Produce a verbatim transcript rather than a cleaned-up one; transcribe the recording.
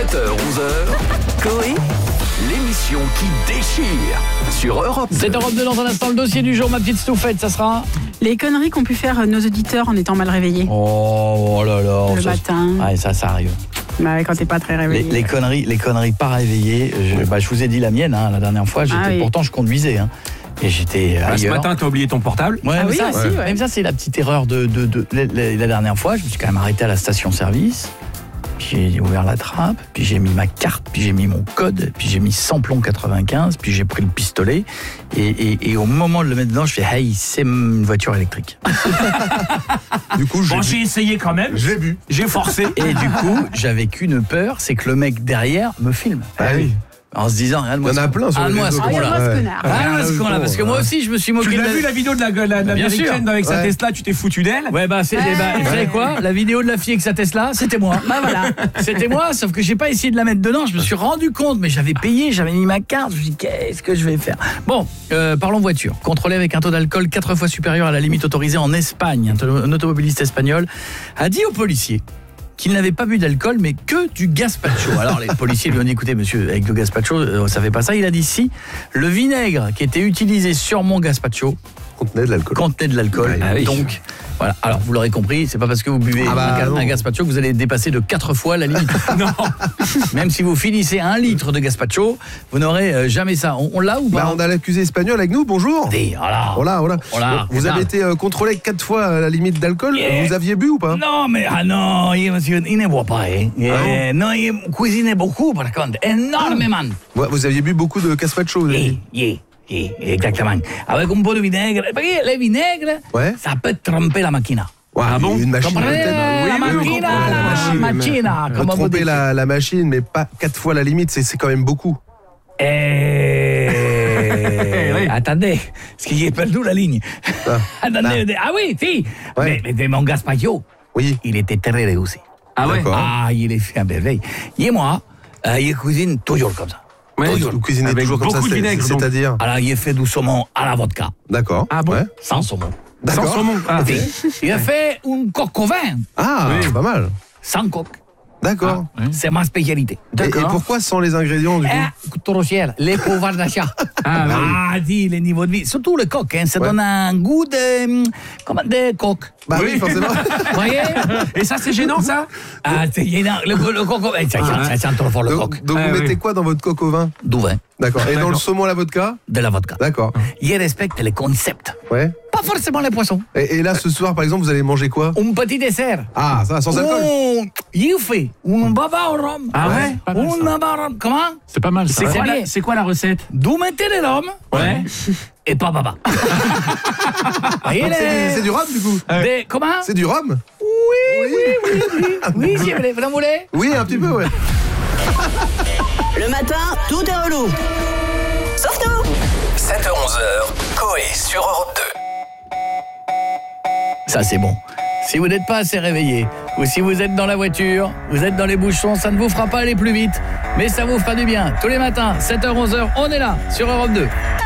sept heures onze heures, Coé, l'émission qui déchire sur Europe deux. C'est Europe deux dans un instant, le dossier du jour, ma petite Stouffette, ça sera... Les conneries qu'ont pu faire nos auditeurs en étant mal réveillés. Oh, oh là là. Le ça, matin. Ouais, ça, ça arrive. Bah, quand t'es pas très réveillé. Les, les conneries, les conneries pas réveillées. Je, bah, je vous ai dit la mienne, hein, la dernière fois. J'étais, ah, oui. Pourtant, je conduisais. Hein, et j'étais bah, ailleurs. Ce matin, t'as oublié ton portable. Ouais, ah mais oui, ça, aussi, ouais. ouais. Même ça, c'est la petite erreur de, de, de, de la, la dernière fois. Je me suis quand même arrêté à la station-service. Puis j'ai ouvert la trappe, puis j'ai mis ma carte, puis j'ai mis mon code, puis j'ai mis samplon quatre-vingt-quinze, puis j'ai pris le pistolet. Et, et, et au moment de le mettre dedans, je fais « Hey, c'est une voiture électrique ». Du coup, j'ai Bon, j'ai essayé quand même. J'ai vu. J'ai forcé. Et du coup, j'avais qu'une peur, c'est que le mec derrière me filme. Ah oui. En se disant, regarde-moi Il y en a ce- plein sur les regarde-moi réseaux. ce Ah, con-là. regarde-moi ce Ouais. connard. Regarde-moi ce con-là, parce que moi aussi, je me suis moqué Tu de l'as la- vu la vidéo de la, la, la Bien sûr. américaine avec sa Ouais. Tesla, tu t'es foutu d'elle. Ouais, bah, c'est, bah, vous savez quoi? La vidéo de la fille avec sa Tesla, c'était moi. Bah voilà. C'était moi, sauf que j'ai pas essayé de la mettre dedans. Je me suis rendu compte, mais j'avais payé, j'avais mis ma carte. Je me suis dit, qu'est-ce que je vais faire? Bon, euh, parlons voiture. Contrôlé avec un taux d'alcool quatre fois supérieur à la limite autorisée en Espagne. Un, un automobiliste espagnol a dit aux policiers qu'il n'avait pas bu d'alcool, mais que du gazpacho. Alors les policiers lui ont dit, écoutez monsieur, avec le gazpacho, euh, ça fait pas ça. Il a dit si, le vinaigre qui était utilisé sur mon gazpacho Contenait de l'alcool. contenait de l'alcool. Ouais, ah oui. Donc, voilà. Alors, vous l'aurez compris, c'est pas parce que vous buvez Ah bah, un, ga- non. un gazpacho que vous allez dépasser de quatre fois la limite. Non. Même si vous finissez un litre de gazpacho, vous n'aurez euh, jamais ça. On, on l'a ou Bah, pas? on a l'accusé espagnol avec nous, bonjour. Des- voilà. Voilà, voilà. Voilà. Vous avez été euh, contrôlé quatre fois à la limite d'alcool. Yeah. Vous aviez bu ou pas? Non, mais ah non, il, monsieur, il ne boit pas. Hein. Ah Eh, non, il cuisinait beaucoup, par contre. Énormément. Ouais, vous aviez bu beaucoup de gazpacho, vous avez Yeah, dit. yeah, yeah, exactement. Avec un peu de vinaigre. Parce que le vinaigre, Ouais. ça peut tromper la machine. Ouais, Ah bon? Une machine. Comprenez peut-être. la Oui, oui, oui, machine, comprends, la la machine. machine, Euh, comment vous Tromper dites? la, la machine, mais pas quatre fois la limite, c'est, c'est quand même beaucoup. Eh, oui. Attendez, parce qu'il y a perdu la ligne. Ah. Attendez, ah oui, si. Ouais. Mais, mais mon Gaspacho, Oui. il était très réussi. Ah ouais. D'accord. Ah, il est fait à merveille. Et moi, euh, il cuisine toujours comme ça. Ouais. Vous cuisinez Avec toujours comme ça, beaucoup de c'est- vinaigre, donc. c'est-à-dire. Alors, il fait du saumon à la vodka, D'accord. Ah bon? Ouais. sans saumon. Sans D'accord. saumon. Ah. Oui. Il a fait un coq au vin, Ah, Oui. pas mal. sans coq. D'accord. C'est ma spécialité. Et, et pourquoi sans les ingrédients du coup? Eh, trop cher, les pouvoirs d'achat. Ah, oui. Ah, dis, les niveaux de vie. Surtout le coq, hein, ça Ouais. donne un goût de... Comment de coq. Bah oui, forcément. Vous voyez? Et ça, c'est gênant, ça? Ah, c'est énorme. Le, le coq, eh, ça, ça, ça sent trop fort le Donc, coq. donc Ah, vous oui. mettez quoi dans votre coq au vin? Du vin, D'accord. Et dans D'accord. le saumon à la vodka? de la vodka. D'accord. Il respecte les concepts. Ouais. Pas forcément les poissons. Et, et là, ce soir, par exemple, vous allez manger quoi? Un petit dessert. Ah, ça, sans alcool. Oh, il fait un baba au rhum. Ah ouais? Pas mal, Un ça. baba au rhum. Comment? C'est pas mal ça. C'est quoi, bien. la, c'est quoi la recette? Du mettez de rhum Ouais. et pas baba. Voyez Donc, c'est, les- du, c'est du rhum, du coup? des- Comment? C'est du rhum? Oui, oui, oui, oui. Oui, si vous voulez. Vous en voulez? Oui, un petit peu, ouais. Le matin, tout est relou. Sauf nous. sept heures onze heures, Coé sur Europe deux. Ça, c'est bon. Si vous n'êtes pas assez réveillé, ou si vous êtes dans la voiture, vous êtes dans les bouchons, ça ne vous fera pas aller plus vite, mais ça vous fera du bien. Tous les matins, sept heures onze heures, on est là, sur Europe deux.